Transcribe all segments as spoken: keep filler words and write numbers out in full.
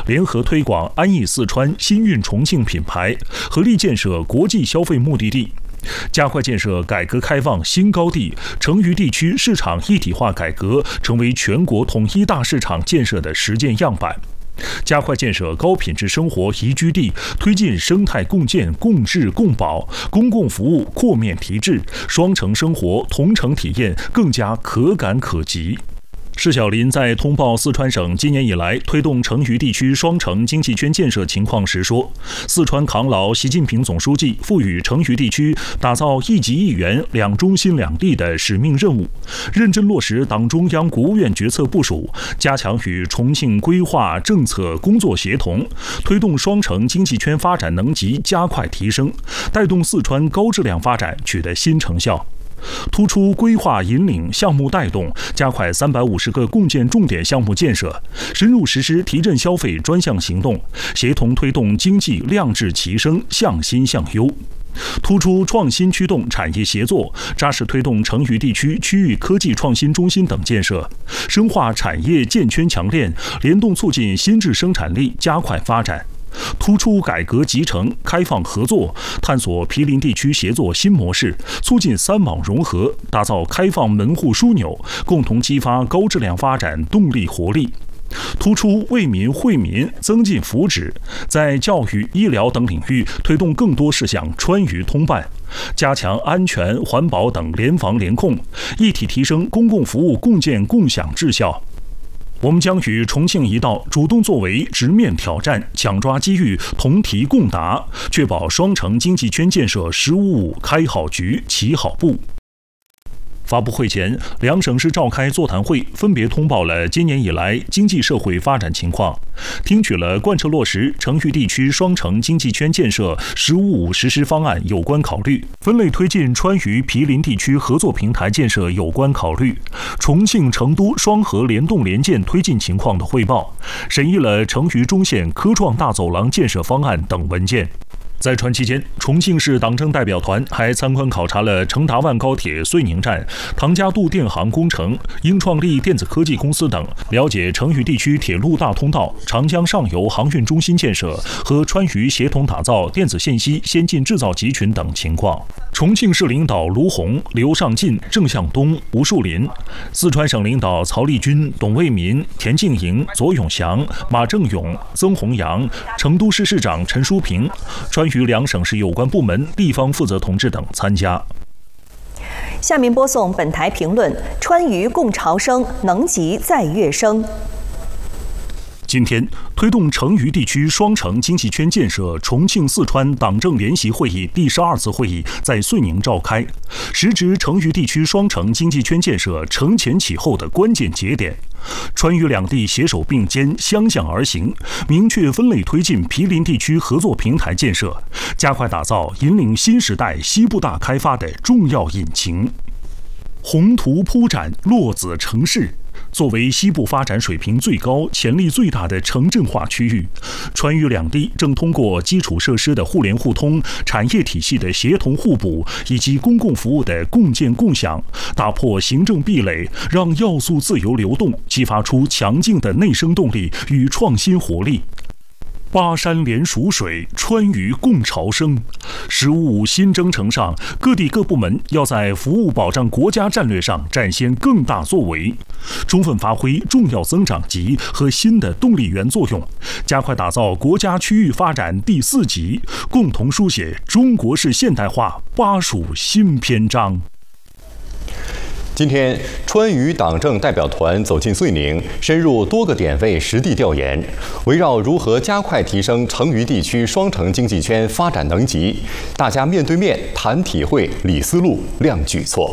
联合推广安逸四川、新韵重庆品牌，合力建设国际消费目的地。加快建设改革开放新高地，成渝地区市场一体化改革成为全国统一大市场建设的实践样板。加快建设高品质生活宜居地，推进生态共建、共治共保，公共服务扩面提质，双城生活、同城体验更加可感可及。施小林在通报四川省今年以来推动成渝地区双城经济圈建设情况时说，四川扛牢习近平总书记赋予成渝地区打造一极一源、两中心两地的使命任务，认真落实党中央、国务院决策部署，加强与重庆规划政策工作协同，推动双城经济圈发展能级加快提升，带动四川高质量发展取得新成效。突出规划引领、项目带动，加快三百五十个共建重点项目建设，深入实施提振消费专项行动，协同推动经济量质齐升、向新向优。突出创新驱动产业协作，扎实推动成渝地区区域科技创新中心等建设，深化产业建圈强链，联动促进新质生产力加快发展。突出改革集成、开放合作，探索毗邻地区协作新模式，促进三网融合，打造开放门户枢纽，共同激发高质量发展动力活力。突出为民惠民，增进福祉，在教育、医疗等领域推动更多事项川渝通办，加强安全、环保等联防联控，一体提升公共服务共建共享质效。我们将与重庆一道主动作为，直面挑战，抢抓机遇，同题共答，确保双城经济圈建设“十五五”开好局、起好步。发布会前，两省市召开座谈会，分别通报了今年以来经济社会发展情况，听取了贯彻落实成渝地区双城经济圈建设“十五五”实施方案有关考虑，分类推进川渝毗邻地区合作平台建设有关考虑，重庆、成都双核联动联建推进情况的汇报，审议了成渝中线科创大走廊建设方案等文件。在川期间，重庆市党政代表团还参观考察了成达万高铁遂宁站、唐家渡电航工程、英创力电子科技公司等，了解成渝地区铁路大通道、长江上游航运中心建设和川渝协同打造电子信息先进制造集群等情况。重庆市领导卢洪、刘尚进、郑向东、吴树林，四川省领导曹立军、董卫民、田静莹、左永祥、马正勇、曾洪阳，成都市市长陈淑平，川渝两省市有关部门、地方负责同志等参加。 下面播送本台评论：川渝共潮生，能级在跃升。 今天，推动成渝地区双城经济圈建设重庆四川党政联席会议第十二次会议在遂宁召开，时值成渝地区双城经济圈建设承前启后的关键节点。川渝两地携手并肩，相向而行，明确分类推进毗邻地区合作平台建设，加快打造引领新时代西部大开发的重要引擎。宏图铺展，落子成市。作为西部发展水平最高、潜力最大的城镇化区域，川渝两地正通过基础设施的互联互通、产业体系的协同互补以及公共服务的共建共享，打破行政壁垒，让要素自由流动，激发出强劲的内生动力与创新活力。巴山连蜀水，川渝共潮生。十五五新征程上，各地各部门要在服务保障国家战略上展现更大作为，充分发挥重要增长极和新的动力源作用，加快打造国家区域发展第四级，共同书写中国式现代化巴蜀新篇章。 今天，川渝党政代表团走进遂宁，深入多个点位实地调研，围绕如何加快提升成渝地区双城经济圈发展能级，大家面对面谈体会、理思路、亮举措。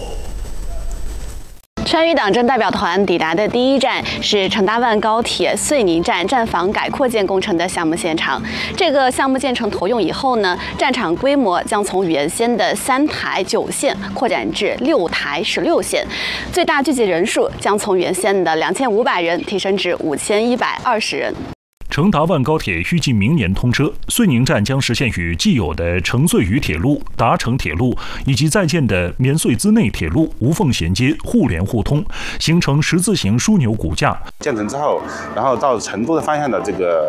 川渝党政代表团抵达的第一站是成达万高铁遂宁站站房改扩建工程的项目现场。这个项目建成投用以后呢，站场规模将从原先的三台九线扩展至六台十六线，最大聚集人数将从原先的两千五百人提升至五千一百二十人。 成达万高铁预计明年通车，遂宁站将实现与既有的成遂渝铁路、达成铁路以及在建的绵遂资内铁路无缝衔接、互联互通，形成十字形枢纽骨架。 建成之后，然后到成都的方向的这个